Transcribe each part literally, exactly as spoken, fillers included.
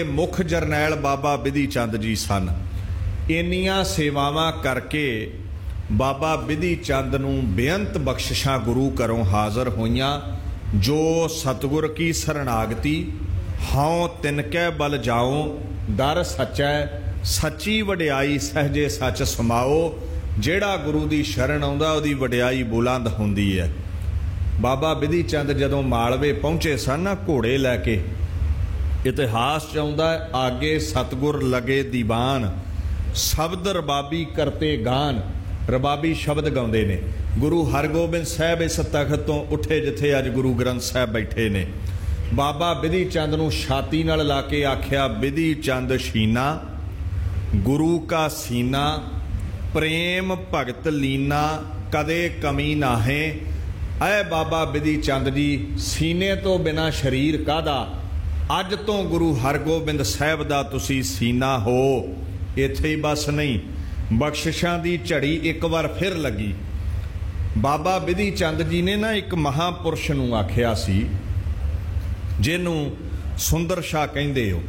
मुख जरनैल बाबा बिधि चंद जी सन। इन्नियां सेवावां करके बाबा बिधि चंद नूं बेअंत बख्शिशां गुरु घरों हाज़र होईयां। जो सतगुर की शरणागति हाओ तिनकै बल जाओ, दर सच्चै सच्ची वडियाई सहजे सच समाओ। जेड़ा गुरु की शरण आउंदा उहदी वडियाई बुलंद हुंदी है। बाबा बिधि चंद जदों मालवे पहुंचे सन ना घोड़े लैके, इतिहास च आउंदा है आगे सतगुर लगे दीवान, शब्द रबाबी करते गान। रबाबी शब्द गाउंदे ने। गुरु हरगोबिंद साहब इस तख्त तो उठे जिथे अज गुरु ग्रंथ साहब बैठे ने। बाबा बिधि चंद नूं छाती नाल ला के आख्या, बिधि चंद शीना गुरु का सीना, प्रेम भगत लीना कदे कमी नाहे। ऐ बाबा बिधि चंद जी, सीने तो बिना शरीर कादा, अज तो गुरु हरगोबिंद साहब दा तुसी सीना हो। इत्थे ही बस नहीं, बख्शिशां दी झड़ी एक बार फिर लगी। बाबा बिधि चंद जी ने ना एक महापुरुष नूं आख्या सी, जिन्नू सुंदर शाह कहंदे हो,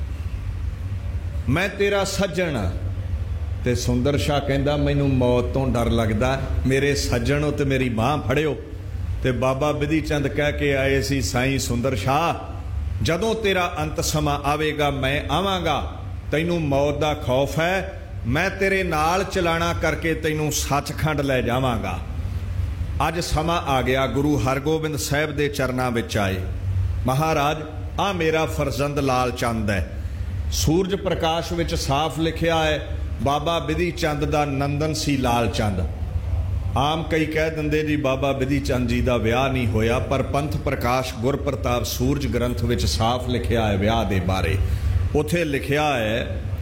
मैं तेरा सज्जन हाँ। ते सुंदर शाह कहंदा, मैनू मौत तो डर लगदा, मेरे सज्जन हो ते मेरी बांह फड़ियो। ते बाबा बिधि चंद कह के आए सी, साईं सुंदर शाह जदों तेरा अंत समा आवेगा मैं आवांगा, तैनू मौत दा खौफ है, मैं तेरे नाल चलाना करके तैनू सचखंड लै जावांगा। अज समा आ गया, गुरु हरगोबिंद साहब दे चरनां विच आए। महाराज आ मेरा फरजंद लाल चंद है। सूरज प्रकाश विच साफ लिखिया है, बाबा बिधि चंद दा नंदन सी लाल चंद। आम कई कह दिंदे जी बाबा बिधि चंद जी का विआह नहीं होया, पर पंथ प्रकाश गुरप्रताप सूरज ग्रंथ विच साफ लिखिया है विआह दे बारे। उथे लिखिया है,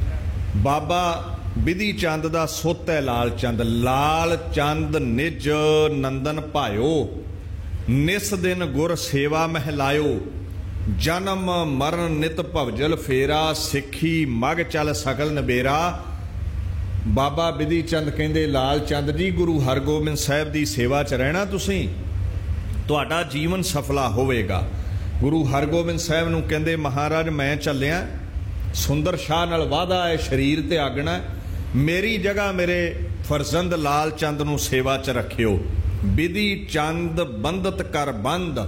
बाबा बिधि चंद दा सुत है लाल चंद। लाल चंद निज नंदन भायो, निस दिन गुर सेवा महलायो। जन्म मरण नित भवजल फेरा, सिक्खी मग चल सकल नबेरा। बाबा बिधि चंद कहंदे, लाल चंद जी गुरु हरगोबिंद साहब की सेवा च रहना तुसीं, तुहाडा जीवन सफला होवेगा। गुरु हरगोबिंद साहब नूं कहंदे, महाराज मैं चलिया, सुंदर शाह नाल वादा है, शरीर त्यागना, मेरी जगह मेरे फरजंद लाल चंद नूं सेवा च रखियो। बिधि चंद बंदत कर बंद,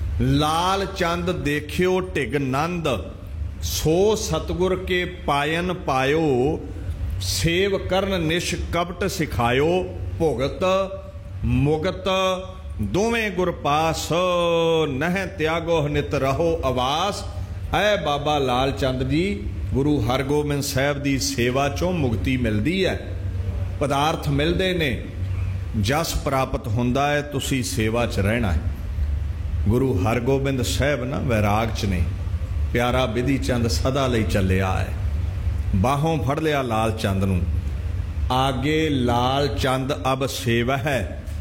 लाल चंद देखियो ढिग नंद। सो सतगुर के पायन पायो, सेव करन निश कपट सिखायो। भुगत मुगत दोवें गुर पास, नह त्यागो नित रहो अवास। ऐ बाबा लाल चंद जी, गुरु हरगोबिंद साहब की सेवा चों मुक्ति मिलती है, पदार्थ मिलते ने, जस प्राप्त होंदा है, तुसी सेवा च रहना है। गुरु हरगोबिंद साहब ना वैराग च ने। प्यारा बिधि चंद सदा लई चलिया है। बाहों फड़ लिया लाल चंद नूं, आगे लाल चंद अब सेव है,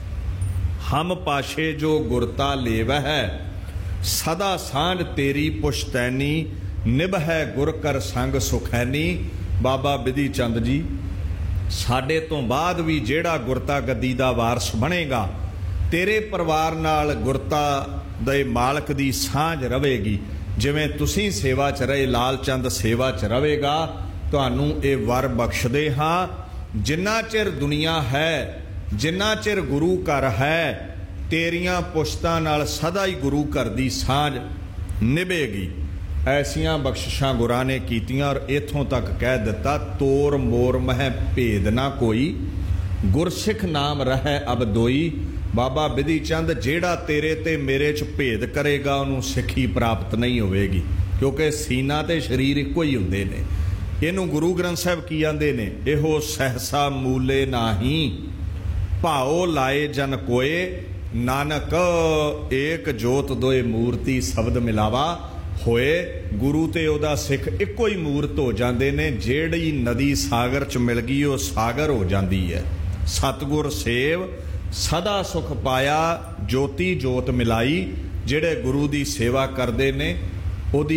हम पाशे जो गुरता लेव है। सदा सांझ तेरी पुश्तैनी, निभ है गुर कर संग सुखैनी। बाबा बिधि चंद जी, साडे तो बाद भी जेड़ा गुरता गद्दी दा वारस बनेगा, तेरे परिवार नाल गुरता दे मालक दी सांझ रवेगी। जिवें तुसीं सेवा च रहे, लाल चंद सेवा च रवेगा। तुहानूं ये वर बख्शदे हाँ, जिन्ना चिर दुनिया है, जिन्ना चिर गुरु घर है, तेरियां पुश्तां नाल सदा ही गुरु घर दी सांझ निभेगी। ऐसियां बख्शिशां गुरां ने कीतियां और इथों तक कह दिता, तोर मोर मह भेद ना कोई, गुरसिख नाम रहै अब दोई। बाबा बिधि चंद, जेड़ा तेरे ते मेरे च भेद करेगा उन्होंने सिक्खी प्राप्त नहीं होवेगी, क्योंकि सीना ते शरीर इक्को ही हुंदे ने। इनू गुरु ग्रंथ साहब की आंदे ने, एहो सहसा मूले नाही, भाओ लाए जन कोए। नानक एक जोत दोए मूर्ति शब्द मिलावा होए। गुरु ते ओदा सिख इक्को ही मूर्त हो जाते ने। जेड़ी नदी सागर च मिल गई वो सागर हो जाती है। सतगुर सेव सदा सुख पाया, जोती जोत मिलाई। जेड़े गुरु की सेवा करते ने ओदी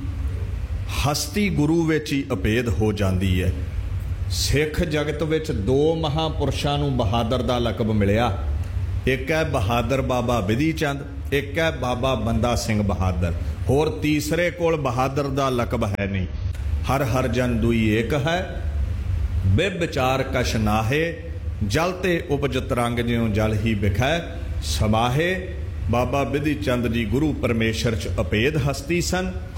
हस्ती गुरु विच ही अभेद हो जाती है। सिख जगत विच दो महापुरुषों नूं बहादुर दा लकब मिलिया। एक है बहादुर बाबा बिधि चंद, एक है बाबा बंदा सिंह बहादुर। होर तीसरे कोल बहादुर दा लकब है नहीं। हर हर जन दुई एक है, बेविचार कश नाहे, जलते उपजत रंग ज्यों जल ही बिखै समाहे। बाबा बिधि चंद जी गुरु परमेश्वर च अभेद हस्ती सन।